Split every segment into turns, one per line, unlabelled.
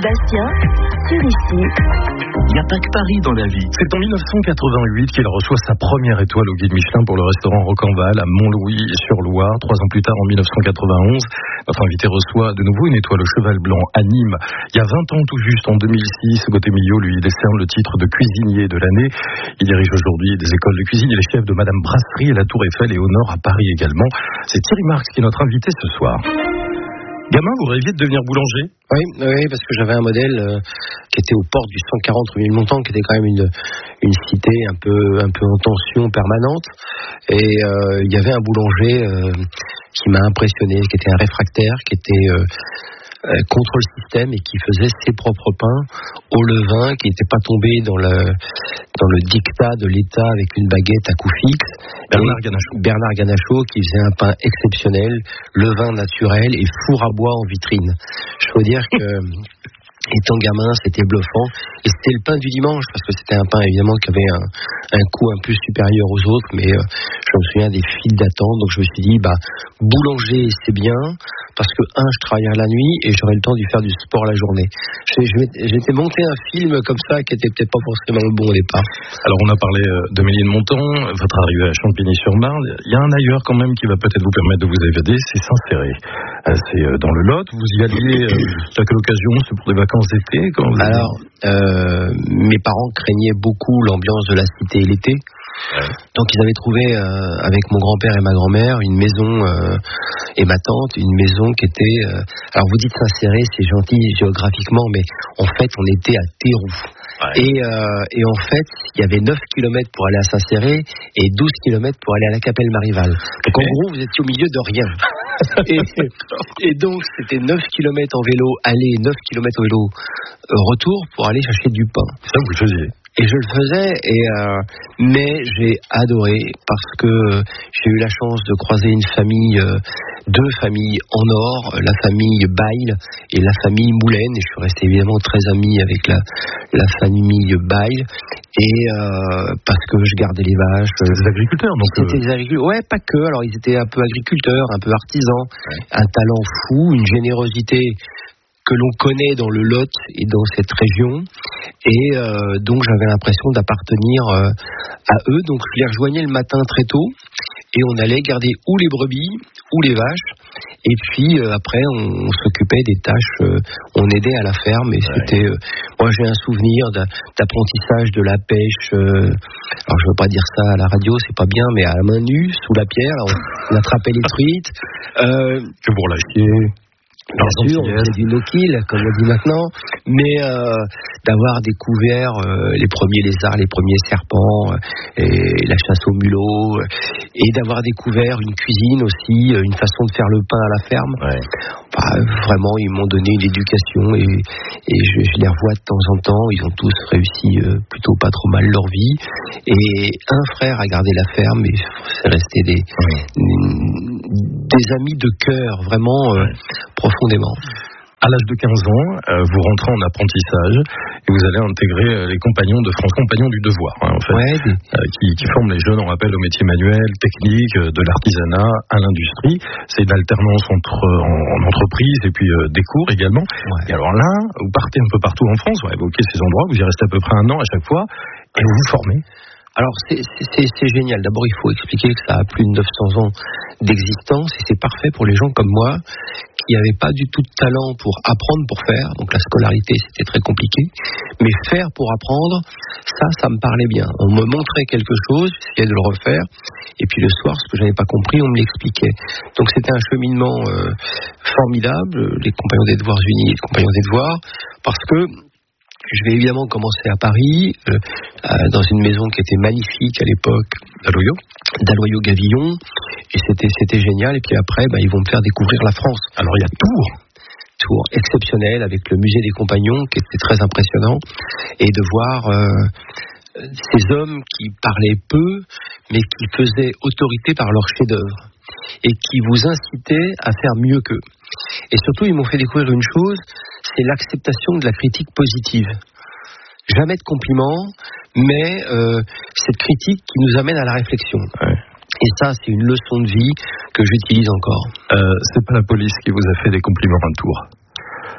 Sébastien, sur ici.
Il n'y a pas que Paris dans la vie. C'est en 1988 qu'il reçoit sa première étoile au guide Michelin pour le restaurant Rocambole à Montlouis-sur-Loire. 3 ans plus tard, en 1991, notre invité reçoit de nouveau une étoile au Cheval Blanc à Nîmes. Il y a 20 ans tout juste, en 2006, Gauthier Millot lui décerne le titre de cuisinier de l'année. Il dirige aujourd'hui des écoles de cuisine. Il est chef de Madame Brasserie à la Tour Eiffel et au Nord à Paris également. C'est Thierry Marx qui est notre invité ce soir. Gamin, vous rêviez de devenir boulanger ?
Oui, parce que j'avais un modèle qui était aux portes du 140 rue Ménilmontant, qui était quand même une cité un peu en tension permanente. Et il y avait un boulanger qui m'a impressionné, qui était un réfractaire, qui était contre le système et qui faisait ses propres pains au levain, qui n'était pas tombé dans le dictat de l'État avec une baguette à coup fixe. Bernard Ganachot qui faisait un pain exceptionnel, levain naturel et four à bois en vitrine. Je peux dire que étant gamin, c'était bluffant. Et c'était le pain du dimanche, parce que c'était un pain évidemment qui avait un coût un peu supérieur aux autres, mais je me souviens des files d'attente. Donc je me suis dit, boulanger c'est bien, parce que je travaillerai la nuit et j'aurai le temps de faire du sport la journée. J'étais monté un film comme ça qui était peut-être pas forcément le bon au départ.
Alors on a parlé de Ménilmontant, votre arrivée à Champigny-sur-Marne. Il y a un ailleurs quand même qui va peut-être vous permettre de vous évader, c'est Saint-Céré. C'est dans le Lot. Vous y alliez à quelle occasion? C'est pour des vacances d'été?
Alors, mes parents craignaient beaucoup l'ambiance de la cité et l'été. Ouais. Donc ils avaient trouvé avec mon grand-père et ma grand-mère une maison et ma tante, une maison qui était alors vous dites Saint-Céré, c'est gentil géographiquement, mais en fait on était à Théroux. Ouais. Et en fait il y avait 9 km pour aller à Saint-Céré et 12 km pour aller à la Capelle Marival. Donc en gros vous étiez au milieu de rien. et donc c'était 9 km en vélo aller, 9 km en vélo retour pour aller chercher du pain.
Ça vous le faisiez?
Et je le faisais, mais j'ai adoré parce que j'ai eu la chance de croiser une famille, deux familles en or, la famille Bail et la famille Moulin. Et je suis resté évidemment très ami avec la famille Bail. Et parce que je gardais les vaches.
C'était des agriculteurs, donc.
C'était des agriculteurs. Ouais, pas que. Alors ils étaient un peu agriculteurs, un peu artisans, un talent fou, une générosité que l'on connaît dans le Lot et dans cette région, et donc j'avais l'impression d'appartenir à eux, donc je les rejoignais le matin très tôt, et on allait garder ou les brebis, ou les vaches, et puis après on s'occupait des tâches, on aidait à la ferme, et c'était, moi j'ai un souvenir d'apprentissage de la pêche, alors je veux pas dire ça à la radio, c'est pas bien, mais à la main nue, sous la pierre, on attrapait les truites,
que pour l'acheter.
Bien sûr, c'est du no-kill, comme on dit maintenant, mais d'avoir découvert les premiers lézards, les premiers serpents, et la chasse au mulot, et d'avoir découvert une cuisine aussi, une façon de faire le pain à la ferme. Ouais. Vraiment, ils m'ont donné une éducation, et je les revois de temps en temps. Ils ont tous réussi plutôt pas trop mal leur vie. Et un frère a gardé la ferme, et c'est resté des amis de cœur, vraiment profondément.
À l'âge de 15 ans, vous rentrez en apprentissage et vous allez intégrer les compagnons de France, compagnons du devoir, en fait, qui forment les jeunes en rappel au métier manuel, technique, de l'artisanat à l'industrie. C'est une alternance en entreprise et puis des cours également. Ouais. Et alors là, vous partez un peu partout en France, on va évoquer ces endroits, vous y restez à peu près un an à chaque fois et vous vous formez.
Alors c'est génial. D'abord il faut expliquer que ça a plus de 900 ans d'existence et c'est parfait pour les gens comme moi qui n'avaient pas du tout de talent pour apprendre pour faire. Donc la scolarité c'était très compliqué, mais faire pour apprendre, ça me parlait bien. On me montrait quelque chose, j'essayais de le refaire et puis le soir ce que j'avais pas compris on me l'expliquait. Donc c'était un cheminement formidable, les compagnons des devoirs unis, les compagnons des devoirs, parce que je vais évidemment commencer à Paris, dans une maison qui était magnifique à l'époque, d'Aloyau-Gavillon, et c'était génial. Et puis après, ils vont me faire découvrir la France.
Alors il y a
Tours exceptionnel avec le musée des Compagnons, qui était très impressionnant, et de voir ces hommes qui parlaient peu, mais qui faisaient autorité par leur chef-d'œuvre, et qui vous incitaient à faire mieux qu'eux. Et surtout, ils m'ont fait découvrir une chose, c'est l'acceptation de la critique positive. Jamais de compliments, mais cette critique qui nous amène à la réflexion. Ouais. Et ça, c'est une leçon de vie que j'utilise encore.
C'est pas la police qui vous a fait des compliments à Tours?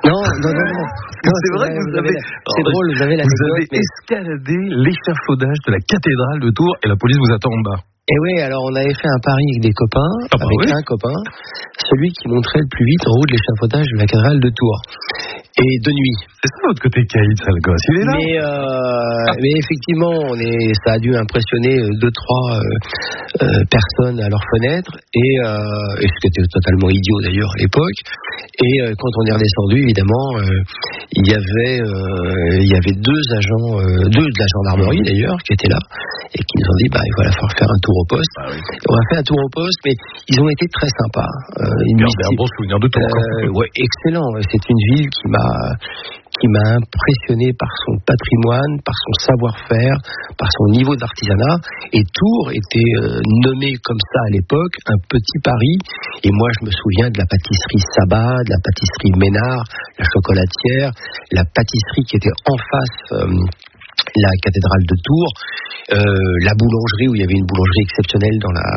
Non.
C'est vrai que vous avez...
C'est drôle, vous avez
escaladé l'échafaudage de la cathédrale de Tours et la police vous attend en bas.
Et oui, alors on avait fait un pari avec des copains, un copain, celui qui montrait le plus vite en haut de l'échafaudage de la cathédrale de Tours. Et de nuit.
C'est ça votre côté caïd, ça, le gosse, il est là.
Mais effectivement, ça a dû impressionner 2-3 personnes à leur fenêtre, et ce qui était totalement idiot d'ailleurs à l'époque. Et quand on est redescendu, évidemment, il y avait deux agents de la gendarmerie d'ailleurs qui étaient là et qui nous ont dit il va falloir faire un tour au poste. Ah oui. On a fait un tour au poste, mais ils ont été très sympas.
Il y a un bon souvenir de Tours.
Ouais, excellent. C'est une ville qui m'a impressionné par son patrimoine, par son savoir-faire, par son niveau d'artisanat. Et Tours était nommé comme ça à l'époque, un petit Paris. Et moi, je me souviens de la pâtisserie Sabat, de la pâtisserie Ménard, la chocolatière, la pâtisserie qui était en face la cathédrale de Tours, la boulangerie où il y avait une boulangerie exceptionnelle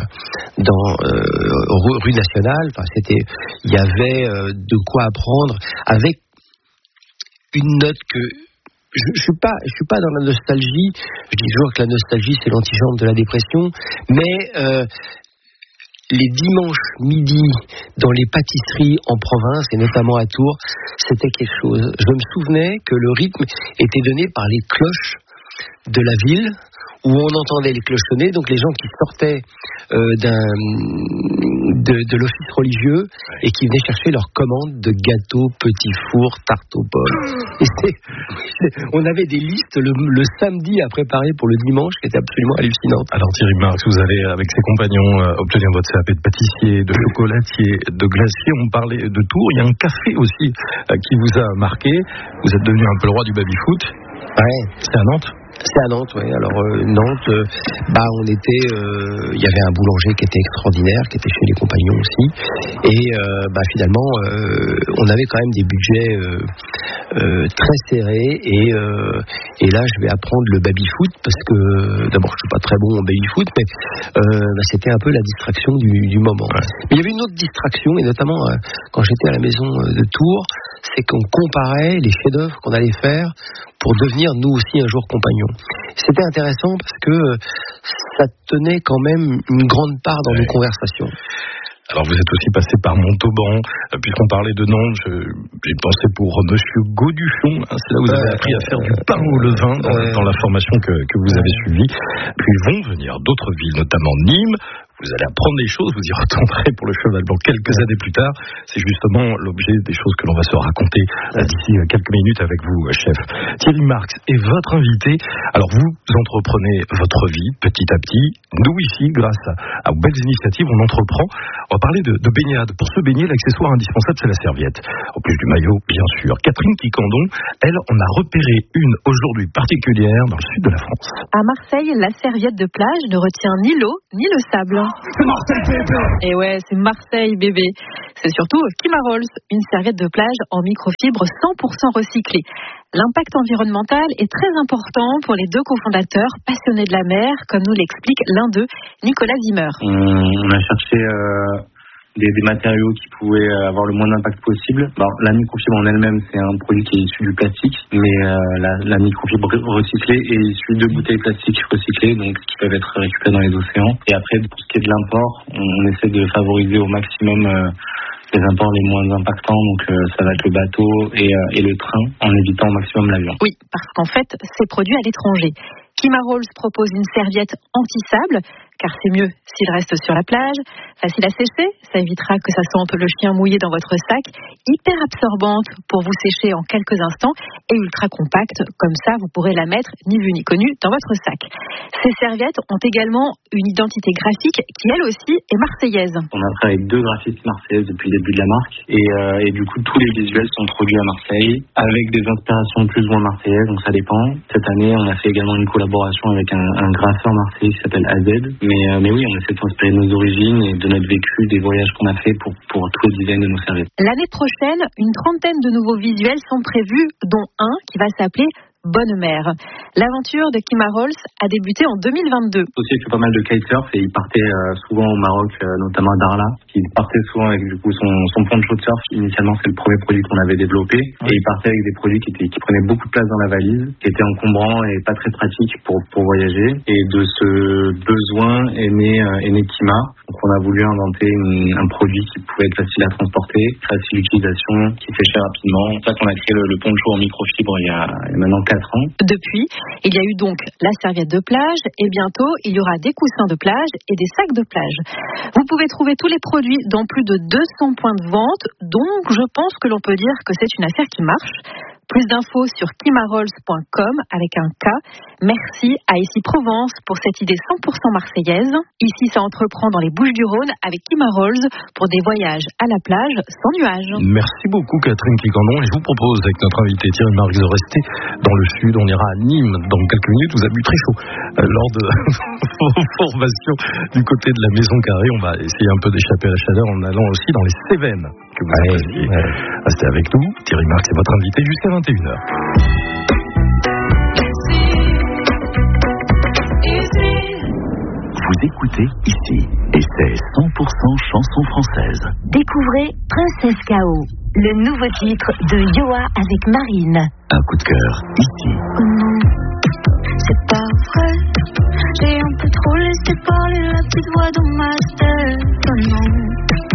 rue Nationale. Enfin, il y avait de quoi apprendre avec une note que je suis pas dans la nostalgie. Je dis toujours que la nostalgie c'est l'antichambre de la dépression, mais les dimanches midi dans les pâtisseries en province et notamment à Tours, c'était quelque chose. Je me souvenais que le rythme était donné par les cloches de la ville, où on entendait les cloches sonner, donc les gens qui sortaient de l'office religieux et qui venaient chercher leurs commandes de gâteaux, petits fours, tartes aux pommes. On avait des listes le samedi à préparer pour le dimanche qui étaient absolument hallucinantes.
Alors Thierry Marx, vous allez avec ses compagnons obtenir votre CAP de pâtissier, de chocolatier, de glacier. On parlait de Tours, il y a un café aussi qui vous a marqué. Vous êtes devenu un peu le roi du baby-foot.
Ouais.
C'était à Nantes.
C'est à Nantes, oui. Alors Nantes, on était, il y avait un boulanger qui était extraordinaire, qui était chez les compagnons aussi, et finalement, on avait quand même des budgets très serrés, et là, je vais apprendre le baby-foot parce que d'abord, je suis pas très bon en baby-foot, mais c'était un peu la distraction du moment. Ouais. Mais il y avait une autre distraction, et notamment quand j'étais à la maison de Tours, c'est qu'on comparait les chefs-d'œuvre qu'on allait faire pour devenir nous aussi un jour compagnons. C'était intéressant parce que ça tenait quand même une grande part dans nos conversations.
Alors vous êtes aussi passé par Montauban, puisqu'on parlait de Nantes, j'ai pensé pour Monsieur Gauduchon, c'est là où vous avez appris à faire du pain au levain dans la formation que vous avez suivie. Puis vont venir d'autres villes, notamment Nîmes. Vous allez apprendre des choses, vous y retournerez pour le cheval blanc quelques années plus tard. C'est justement l'objet des choses que l'on va se raconter d'ici quelques minutes avec vous, chef. Thierry Marx est votre invité. Alors vous entreprenez votre vie petit à petit. Nous ici, grâce à vos belles initiatives, on entreprend. On va parler de baignade. Pour se baigner, l'accessoire indispensable, c'est la serviette. En plus du maillot, bien sûr. Catherine Quicandon, elle, en a repéré une aujourd'hui particulière dans le sud de la France.
À Marseille, la serviette de plage ne retient ni l'eau ni le sable.
C'est Marseille bébé.
Et ouais, c'est Marseille bébé. C'est surtout Kimarolls, une serviette de plage en microfibre 100% recyclée. L'impact environnemental est très important pour les deux cofondateurs passionnés de la mer, comme nous l'explique l'un d'eux, Nicolas Zimmer.
On a cherché des matériaux qui pouvaient avoir le moins d'impact possible. La microfibre en elle-même, c'est un produit qui est issu du plastique, mais la microfibre recyclée est issue de bouteilles plastiques recyclées, donc qui peuvent être récupérées dans les océans. Et après, pour ce qui est de l'import, on essaie de favoriser au maximum les imports les moins impactants, donc ça va être le bateau et le train, en évitant au maximum l'avion.
Oui, parce qu'en fait, c'est produit à l'étranger. Kimarolls propose une serviette anti-sable, car c'est mieux s'il reste sur la plage, facile à sécher, ça évitera que ça sente le chien mouillé dans votre sac, hyper absorbante pour vous sécher en quelques instants et ultra compacte, comme ça vous pourrez la mettre ni vu ni connu dans votre sac. Ces serviettes ont également une identité graphique qui elle aussi est marseillaise.
On a travaillé avec 2 graphistes marseillaises depuis le début de la marque et du coup tous les visuels sont produits à Marseille avec des inspirations plus ou moins marseillaises, donc ça dépend. Cette année on a fait également une collaboration avec un graffeur marseillais qui s'appelle AZ. Mais oui, on essaie de s'inspirer de nos origines et de notre vécu, des voyages qu'on a fait pour tous les designs de nos serviettes.
L'année prochaine, une 30aine de nouveaux visuels sont prévus, dont un qui va s'appeler bonne mère. L'aventure de Kim Harolz a débuté en 2022.
Aussi, il fait pas mal de kitesurf et il partait souvent au Maroc, notamment à Darla. Il partait souvent avec du coup son poncho de surf. Initialement, c'est le premier produit qu'on avait développé. Et il partait avec des produits qui prenaient beaucoup de place dans la valise, qui étaient encombrants et pas très pratiques pour voyager. Et de ce besoin est né Kima. Donc on a voulu inventer un produit qui pouvait être facile à transporter, facile d'utilisation, qui séchait rapidement. C'est pour ça qu'on a créé le poncho en microfibre il y a maintenant 4 ans.
Depuis, il y a eu donc la serviette de plage et bientôt il y aura des coussins de plage et des sacs de plage. Vous pouvez trouver tous les produits dans plus de 200 points de vente, donc je pense que l'on peut dire que c'est une affaire qui marche. Plus d'infos sur kimharolz.com avec un K. Merci à Ici Provence pour cette idée 100% marseillaise. Ici, ça entreprend dans les Bouches-du-Rhône avec Kim Harolz pour des voyages à la plage sans nuages.
Merci beaucoup Catherine Quiquendon. Et je vous propose avec notre invité Thierry Marx de rester dans le sud. On ira à Nîmes dans quelques minutes. Vous avez eu très chaud lors de vos formations du côté de la Maison Carrée. On va essayer un peu d'échapper à la chaleur en allant aussi dans les Cévennes que vous appréciez. Restez avec nous. Thierry Marx est votre invité jusqu'à 21h.
Vous écoutez Ici, et c'est 100% chanson française.
Découvrez Princesse K.O., le nouveau titre de Yoa avec Marine.
Un coup de cœur, Ici.
Non, c'est pas vrai. J'ai un peu trop laissé parler la petite voix dans ma tête. Oh non,